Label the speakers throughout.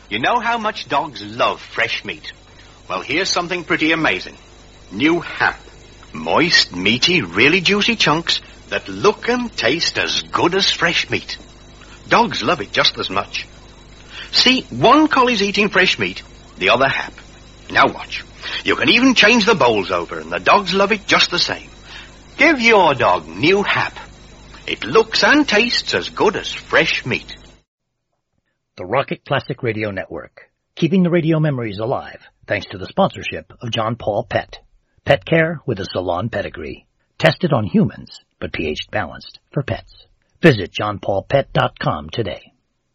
Speaker 1: You know how much dogs love fresh meat. Well, here's something pretty amazing. New Hap. Moist, meaty, really juicy chunks that look and taste as good as fresh meat. Dogs love it just as much. See, one collie's eating fresh meat, the other Hap. Now watch. You can even change the bowls over, and the dogs love it just the same. Give your dog New Hap. It looks and tastes as good as fresh meat.
Speaker 2: The Rocket Classic Radio Network, keeping the radio memories alive thanks to the sponsorship of John Paul Pet. Pet care with a salon pedigree. Tested on humans, but pH balanced for pets. Visit johnpaulpet.com today.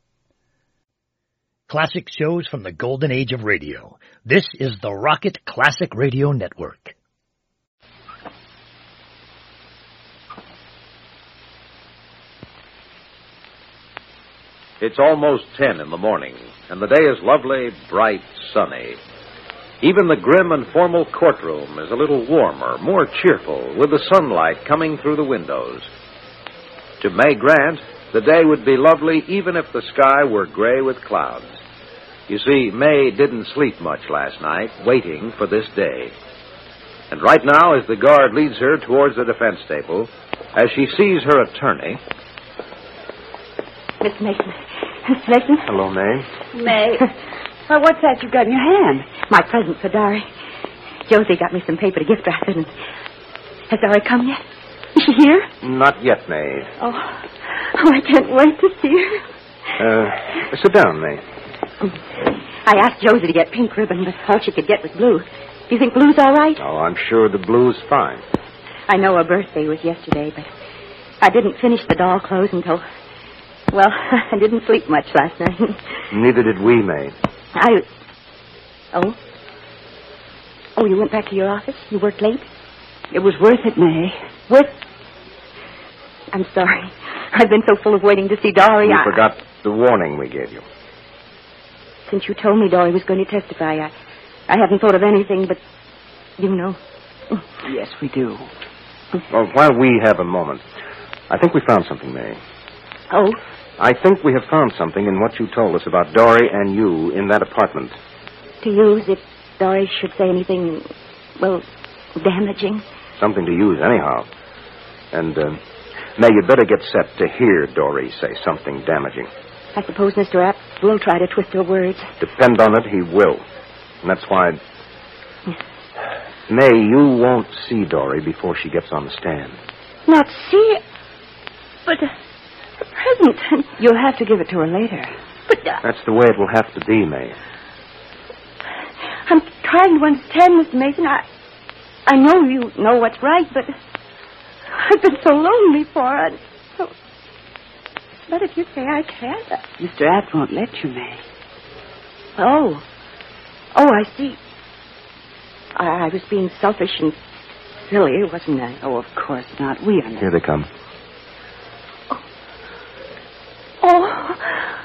Speaker 2: Classic shows from the golden age of radio. This is the Rocket Classic Radio Network.
Speaker 3: It's almost 10 in the morning, and the day is lovely, bright, sunny. Even the grim and formal courtroom is a little warmer, more cheerful, with the sunlight coming through the windows. To May Grant, the day would be lovely even if the sky were gray with clouds. You see, May didn't sleep much last night, waiting for this day. And right now, as the guard leads her towards the defense table, as she sees her attorney...
Speaker 4: Miss Mason. Miss Mason?
Speaker 5: Hello, May.
Speaker 4: May. Well, what's that you've got in your hand? My present for Dory. Josie got me some paper to gift wrap it. Has Dory come yet? Is she here?
Speaker 5: Not yet, May.
Speaker 4: Oh, I can't wait to see her.
Speaker 5: Sit down, May.
Speaker 4: I asked Josie to get pink ribbon, but all she could get was blue. Do you think blue's all right?
Speaker 5: Oh, I'm sure the blue's fine.
Speaker 4: I know her birthday was yesterday, but I didn't finish the doll clothes until... Well, I didn't sleep much last night.
Speaker 5: Neither did we, May.
Speaker 4: Oh, you went back to your office? You worked late?
Speaker 6: It was worth it, May.
Speaker 4: I'm sorry. I've been so full of waiting to see Dory.
Speaker 5: You forgot the warning we gave you.
Speaker 4: Since you told me Dory was going to testify, I haven't thought of anything, but you know.
Speaker 6: Yes, we do.
Speaker 5: Well, while we have a moment, I think we found something, May.
Speaker 4: Oh?
Speaker 5: I think we have found something in what you told us about Dory and you in that apartment.
Speaker 4: To use if Dory should say anything, well, damaging?
Speaker 5: Something to use anyhow. And, May, you'd better get set to hear Dory say something damaging.
Speaker 4: I suppose Mr. App will try to twist her words.
Speaker 5: Depend on it, he will. And that's why... May, you won't see Dory before she gets on the stand.
Speaker 4: Not see? But... the present.
Speaker 6: You'll have to give it to her later.
Speaker 4: But...
Speaker 5: That's the way it will have to be, May.
Speaker 4: I'm trying to understand, Mr. Mason. I know you know what's right, but I've been so lonely for her. So... But if you say I can't...
Speaker 6: Mr. App won't let you, May.
Speaker 4: Oh, I see. I was being selfish and silly, wasn't I?
Speaker 6: Oh, of course not. We understand.
Speaker 5: Here they come.
Speaker 4: Oh,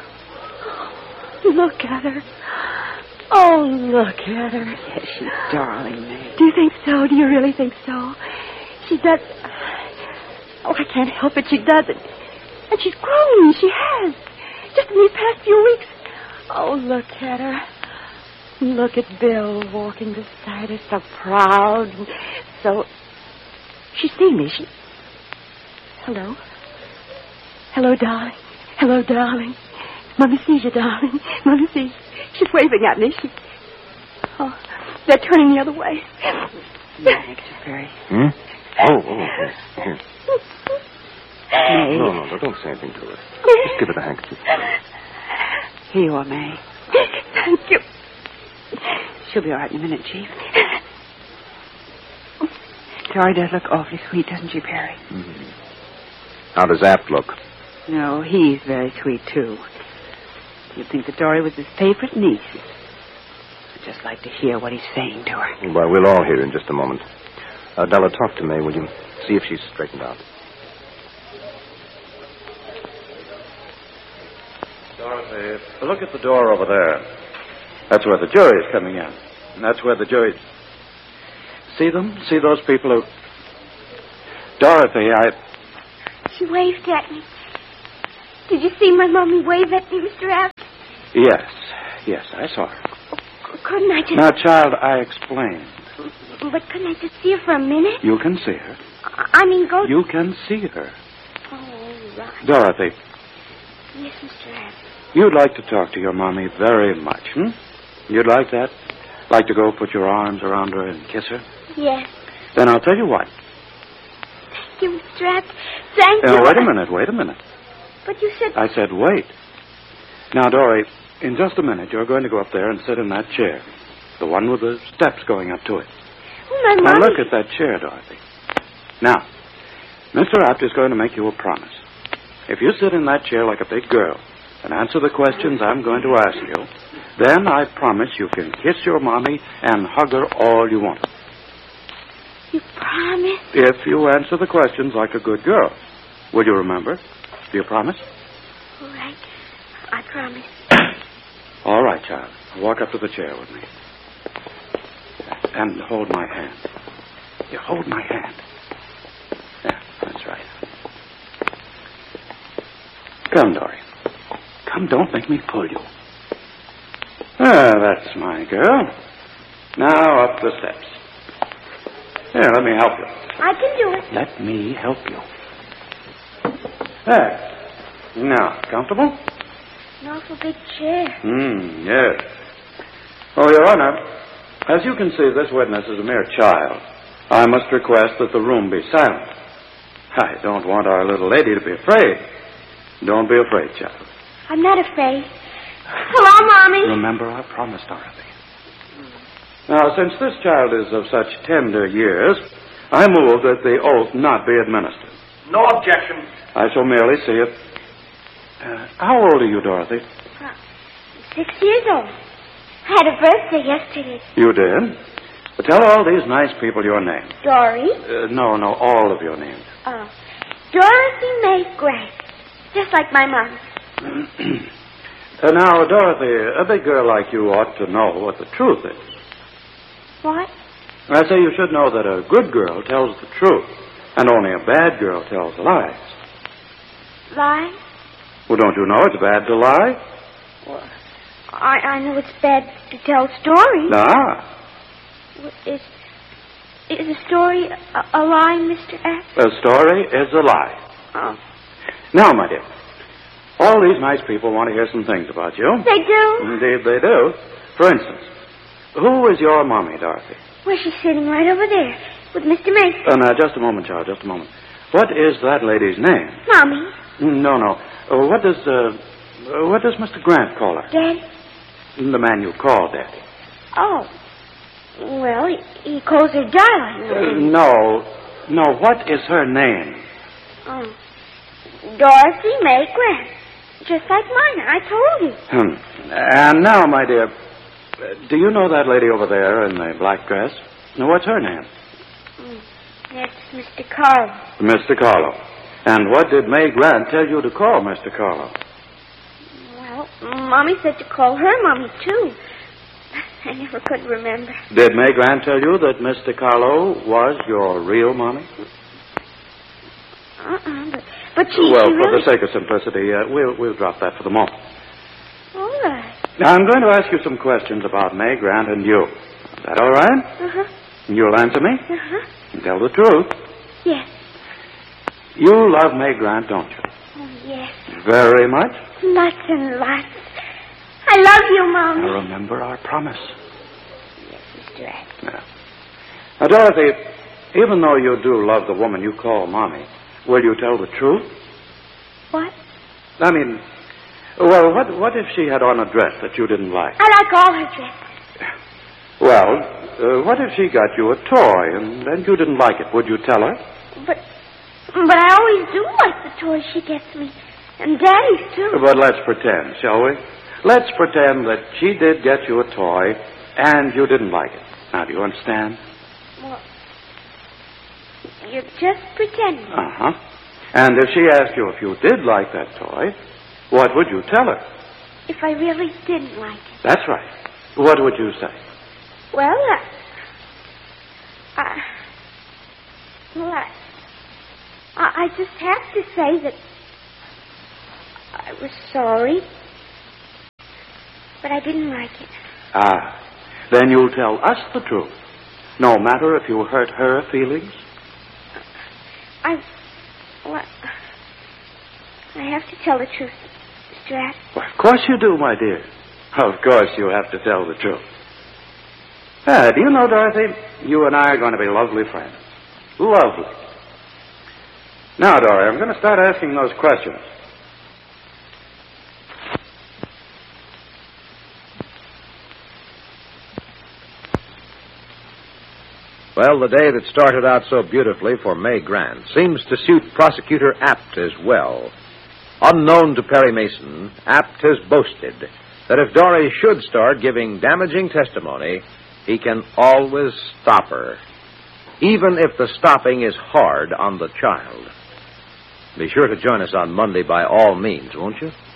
Speaker 4: look at her. Oh, look at her.
Speaker 6: Yes, she's darling, May.
Speaker 4: Do you think so? Do you really think so? She does... Oh, I can't help it. She does it. And she's grown. She has. Just in these past few weeks. Oh, look at her. Look at Bill walking beside her, so proud and so... She's seen me. Hello? Hello, darling. Hello, darling. Mommy sees you, darling. Mommy sees. She's waving at me. Oh, they're turning the other way.
Speaker 6: Handkerchief, Perry.
Speaker 5: Oh, here.
Speaker 6: May.
Speaker 5: No, don't say anything to her. Just give her the handkerchief.
Speaker 6: Here you are, May.
Speaker 4: Thank you.
Speaker 6: She'll be all right in a minute, Chief. Dory does look awfully sweet, doesn't she, Perry?
Speaker 5: Mm-hmm. How does Apt look?
Speaker 6: No, he's very sweet, too. You'd think that Dory was his favorite niece. I'd just like to hear what he's saying to her.
Speaker 5: Well, we'll all hear in just a moment. Della, talk to May, will you? See if she's straightened out.
Speaker 7: Dorothy, look at the door over there. That's where the jury is coming in. And that's where the jury... See them? See those people who... Dorothy,
Speaker 8: She waved at me. Did you see my mommy wave at me, Mr. App?
Speaker 7: Yes. Yes, I saw her.
Speaker 4: Couldn't I just...
Speaker 7: Now, child, I explained.
Speaker 4: But couldn't I just see her for a minute?
Speaker 7: You can see her.
Speaker 4: I mean, go...
Speaker 7: You can see her.
Speaker 4: Oh, right.
Speaker 7: Dorothy,
Speaker 4: Yes, Mr. Abbott.
Speaker 7: you'd like to talk to your mommy very much, You'd like that? Like to go put your arms around her and kiss her?
Speaker 4: Yes.
Speaker 7: Then I'll tell you what.
Speaker 4: Thank you, Mr. Abbott. Thank you.
Speaker 7: Now, wait a minute.
Speaker 4: But you said...
Speaker 7: I said wait. Now, Dory, in just a minute, you're going to go up there and sit in that chair. The one with the steps going up to it.
Speaker 4: Oh, my
Speaker 7: Now,
Speaker 4: mommy.
Speaker 7: look at that chair, Dorothy. Now, Mr. Apt is going to make you a promise. If you sit in that chair like a big girl and answer the questions I'm going to ask you, then I promise you can kiss your mommy and hug her all you want.
Speaker 4: You promise?
Speaker 7: If you answer the questions like a good girl. Will you remember? Do you promise?
Speaker 4: All right. I promise.
Speaker 7: All right, child. Walk up to the chair with me. And hold my hand. You hold my hand. Yeah, that's right. Come, Dory. Come, don't make me pull you. Ah, that's my girl. Now up the steps. Here, let me help you.
Speaker 4: I can do it.
Speaker 7: Let me help you. There. Now, comfortable?
Speaker 4: An awful big chair.
Speaker 7: Yes. Oh, Your Honor, as you can see, this witness is a mere child. I must request that the room be silent. I don't want our little lady to be afraid. Don't be afraid, child.
Speaker 4: I'm not afraid. Hello, Mommy.
Speaker 7: Remember our promise, Dorothy. Now, since this child is of such tender years, I move that the oath not be administered.
Speaker 1: No objection.
Speaker 7: I shall merely see it. How old are you, Dorothy?
Speaker 4: 6 years old. I had a birthday yesterday.
Speaker 7: You did? Tell all these nice people your name.
Speaker 4: Dory.
Speaker 7: No, all of your names.
Speaker 4: Dorothy Mae Grant. Just like my mom.
Speaker 7: Now, Dorothy, a big girl like you ought to know what the truth is.
Speaker 4: What?
Speaker 7: I say you should know that a good girl tells the truth, and only a bad girl tells lies.
Speaker 4: Lies?
Speaker 7: Well, don't you know it's bad to lie?
Speaker 4: Well, I know it's bad to tell stories.
Speaker 7: Ah.
Speaker 4: Is a story a lie, Mr. X?
Speaker 7: A story is a lie.
Speaker 4: Oh.
Speaker 7: Now, my dear, all these nice people want to hear some things about you.
Speaker 4: They do?
Speaker 7: Indeed, they do. For instance, who is your mommy, Dorothy?
Speaker 4: Well, she's sitting right over there with Mr. Mason.
Speaker 7: Now, just a moment, child, just a moment. What is that lady's name?
Speaker 4: Mommy.
Speaker 7: No. What does Mr. Grant call her?
Speaker 4: Daddy.
Speaker 7: The man you call Daddy.
Speaker 4: Oh. Well, he calls her darling.
Speaker 7: No. What is her name?
Speaker 4: Oh. Dorothy Mae Grant. Just like mine. I told you.
Speaker 7: And now, my dear, do you know that lady over there in the black dress? Now, what's her name?
Speaker 4: That's Mr. Carlo.
Speaker 7: Mr. Carlo. And what did Mae Grant tell you to call Mr. Carlo?
Speaker 4: Well, Mommy said to call her Mommy, too. I never could remember.
Speaker 7: Did Mae Grant tell you that Mr. Carlo was your real mommy?
Speaker 4: But she
Speaker 7: Well,
Speaker 4: she
Speaker 7: for
Speaker 4: really...
Speaker 7: the sake of simplicity, we'll drop that for the moment.
Speaker 4: All right.
Speaker 7: Now, I'm going to ask you some questions about Mae Grant and you. Is that all right?
Speaker 4: Uh-huh.
Speaker 7: You'll answer me?
Speaker 4: Uh-huh.
Speaker 7: And tell the truth.
Speaker 4: Yes.
Speaker 7: You love Mae Grant, don't you?
Speaker 4: Oh, yes.
Speaker 7: Very much?
Speaker 4: Lots and lots. I love you, Mommy.
Speaker 7: Now, remember our promise.
Speaker 4: Yes, Mr. X.
Speaker 7: Yeah. Now, Dorothy, even though you do love the woman you call Mommy, will you tell the truth?
Speaker 4: What?
Speaker 7: I mean, well, what if she had on a dress that you didn't like?
Speaker 4: I like all her dresses.
Speaker 7: Well, what if she got you a toy and then you didn't like it? Would you tell her?
Speaker 4: But I always do like the toys she gets me. And Daddy's, too.
Speaker 7: But let's pretend, shall we? Let's pretend that she did get you a toy and you didn't like it. Now, do you understand?
Speaker 4: Well, you're just pretending.
Speaker 7: Uh-huh. And if she asked you if you did like that toy, what would you tell her?
Speaker 4: If I really didn't like it.
Speaker 7: That's right. What would you say?
Speaker 4: Well, I just have to say that I was sorry.
Speaker 8: but I didn't like it.
Speaker 7: Ah, then you'll tell us the truth, no matter if you hurt her feelings?
Speaker 8: I have to tell the truth, Mr. Apt.
Speaker 7: Well, of course you do, my dear. Of course you have to tell the truth. Do you know, Dorothy, you and I are going to be lovely friends. Lovely. Now, Dorothy, I'm going to start asking those questions.
Speaker 3: Well, the day that started out so beautifully for May Grant seems to suit Prosecutor Apt as well. Unknown to Perry Mason, Apt has boasted that if Dory should start giving damaging testimony, he can always stop her, even if the stopping is hard on the child. Be sure to join us on Monday by all means, won't you?